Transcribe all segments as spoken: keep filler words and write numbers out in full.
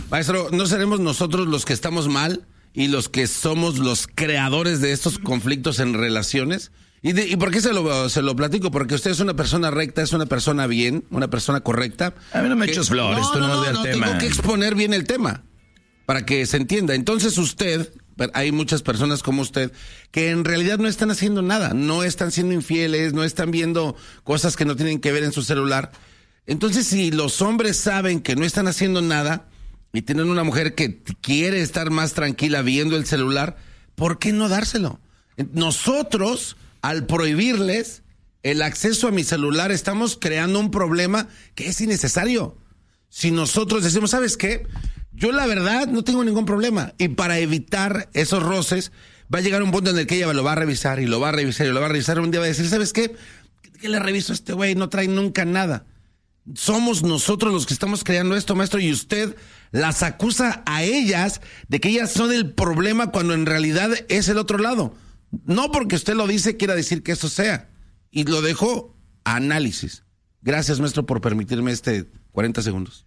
Maestro, ¿no seremos nosotros los que estamos mal y los que somos los creadores de estos conflictos en relaciones? ¿Y, de, y por qué se lo, se lo platico? Porque usted es una persona recta, es una persona bien, una persona correcta. A mí no me que, echas flores, no, tú no, no, no no, no, tema. Tengo que exponer bien el tema para que se entienda. Entonces usted, hay muchas personas como usted que en realidad no están haciendo nada, no están siendo infieles, no están viendo cosas que no tienen que ver en su celular. Entonces, si los hombres saben que no están haciendo nada y tienen una mujer que quiere estar más tranquila viendo el celular, ¿por qué no dárselo? Nosotros, al prohibirles el acceso a mi celular, estamos creando un problema que es innecesario. Si nosotros decimos, ¿sabes qué? Yo la verdad no tengo ningún problema. Y para evitar esos roces, va a llegar un punto en el que ella lo va a revisar y lo va a revisar y lo va a revisar. Un día va a decir, ¿sabes qué? ¿Qué le reviso a este güey? No trae nunca nada. Somos nosotros los que estamos creando esto, maestro, y usted las acusa a ellas de que ellas son el problema cuando en realidad es el otro lado. No porque usted lo dice quiera decir que eso sea. Y lo dejo a análisis. Gracias, maestro, por permitirme este cuarenta segundos.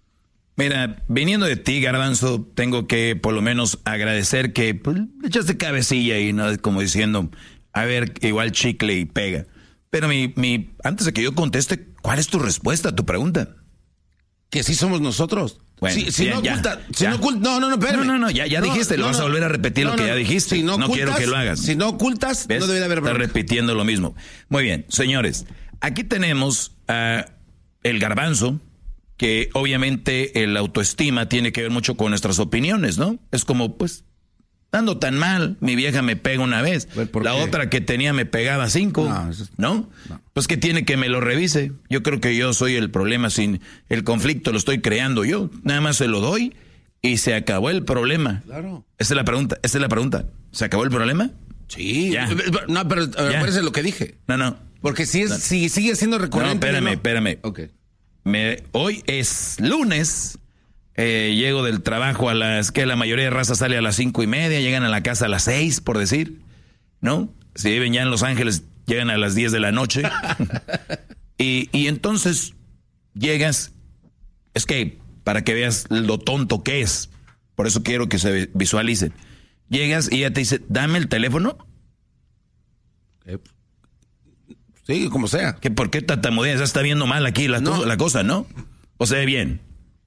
Mira, viniendo de ti, Garbanzo, tengo que por lo menos agradecer que pues, le echaste cabecilla y no como diciendo, a ver, igual chicle y pega. Pero mi, mi, antes de que yo conteste, ¿cuál es tu respuesta a tu pregunta? Que sí somos nosotros. Bueno, si, si ya, no ya, oculta, ya. si no oculta, no, no, no, espérame. No, no, no, ya, ya no, dijiste, no, lo vas no, a volver a repetir no, lo que no, ya dijiste. Si no, no ocultas, quiero que lo hagas. Si no ocultas, ¿ves? no debería haber Estás bronca. repitiendo lo mismo. Muy bien, señores, aquí tenemos a el Garbanzo, que obviamente el autoestima tiene que ver mucho con nuestras opiniones, ¿no? Es como, pues, ando tan mal, mi vieja me pega una vez, la qué? otra que tenía me pegaba cinco, no, es... ¿no? no. Pues que tiene que me lo revise. Yo creo que yo soy el problema, sin el conflicto lo estoy creando yo, nada más se lo doy y se acabó el problema. Claro. Esa es la pregunta, esa es la pregunta. ¿Se acabó el problema? Sí. Ya. No, pero acuérdese lo que dije. No, no. Porque si, es, no. si sigue siendo recurrente. No, espérame, no. espérame. Ok. Me, hoy es lunes. Eh, llego del trabajo a las que la mayoría de raza sale a las cinco y media, llegan a la casa a las seis, por decir, ¿no? Si viven ya en Los Ángeles, llegan a las diez de la noche. y, y entonces llegas, es que para que veas lo tonto que es, por eso quiero que se visualicen. Llegas y ella te dice, dame el teléfono. Eh, sí, como sea. ¿Que ¿Por qué tartamudeas? Ya está viendo mal aquí la, no. la cosa, ¿no? O se ve bien.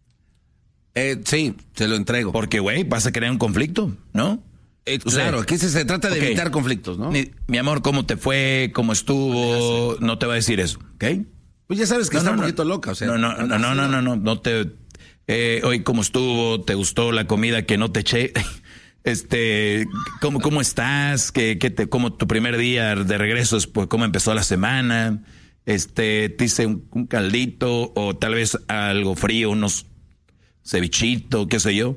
Eh, sí, se lo entrego. Porque, güey, vas a crear un conflicto, ¿no? Eh, claro, aquí se, se trata de okay. evitar conflictos, ¿no? Mi, mi amor, ¿cómo te fue? ¿Cómo estuvo? No te va a decir eso, ¿ok? Pues ya sabes que no, está no, un poquito no, loca, o sea. No, no, no, no, no, no, no, no te... Eh, hoy, ¿cómo estuvo? ¿Te gustó la comida que no te eché? Este, ¿cómo, cómo estás? ¿Qué, qué te, ¿Cómo tu primer día de regreso? Pues, ¿cómo empezó la semana? Este, te hice un, un caldito o tal vez algo frío, unos... cevichito, qué sé yo.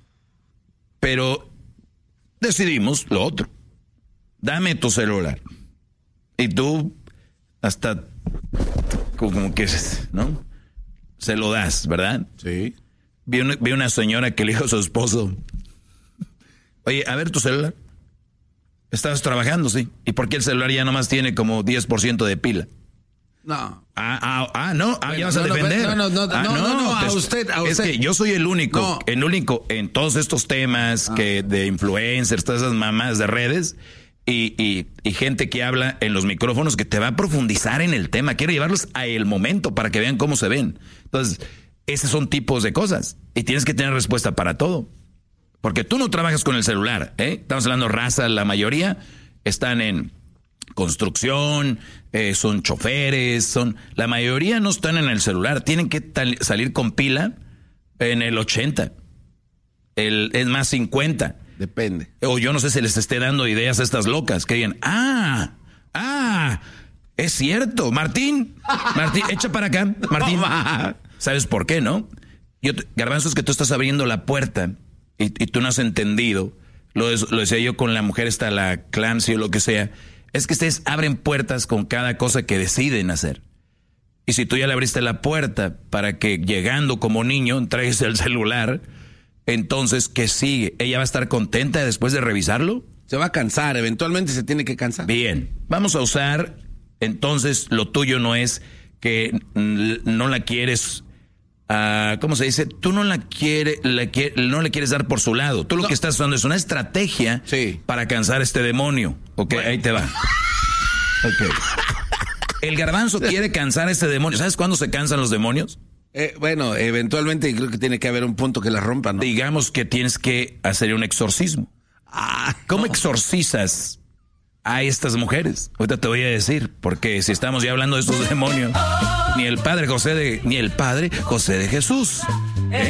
Pero decidimos lo otro. Dame tu celular. Y tú hasta como que, ¿no? Se lo das, ¿verdad? Sí. Vi una, vi una señora que le dijo a su esposo, oye, a ver tu celular. Estabas trabajando, sí. ¿Y por qué el celular ya nomás tiene como diez por ciento de pila? No. Ah, ah, ah, no, ah, bueno, ya vas a no, defender. No, no, no, ah, no, no, no, te, a usted, a es usted. que yo soy el único, no. el único en todos estos temas ah. que de influencers, todas esas mamás de redes y, y, y gente que habla en los micrófonos que te va a profundizar en el tema. Quiero llevarlos a el momento para que vean cómo se ven. Entonces, esos son tipos de cosas y tienes que tener respuesta para todo. Porque tú no trabajas con el celular, ¿eh? Estamos hablando raza, la mayoría están en construcción, eh, son choferes, son la mayoría no están en el celular, tienen que tal, salir con pila en el ochenta, el, es más cincuenta. Depende. O yo no sé si les esté dando ideas a estas locas que digan, ah, ah, es cierto, Martín, Martín, echa para acá, Martín. ¿Sabes por qué, no? Yo, Garbanzo, es que tú estás abriendo la puerta y, y tú no has entendido, lo, lo decía yo con la mujer esta, la Clancy o lo que sea. Es que ustedes abren puertas con cada cosa que deciden hacer. Y si tú ya le abriste la puerta para que llegando como niño entregues el celular, entonces, ¿qué sigue? ¿Ella va a estar contenta después de revisarlo? Se va a cansar, eventualmente se tiene que cansar. Bien, vamos a usar, entonces, lo tuyo no es que no la quieres uh, ¿cómo se dice? Tú no la quieres, la quiere, no le quieres dar por su lado. Tú lo no. que estás usando es una estrategia sí. para cansar a este demonio. Ok, bueno. Ahí te va. Ok. El garbanzo quiere cansar a este demonio. ¿Sabes cuándo se cansan los demonios? Eh, bueno, eventualmente creo que tiene que haber un punto que la rompa, ¿no? Digamos que tienes que hacer un exorcismo. Ah, ¿Cómo no. exorcizas a estas mujeres? Ahorita te voy a decir, porque si estamos ya hablando de estos demonios, ni el padre José de, ni el padre José de Jesús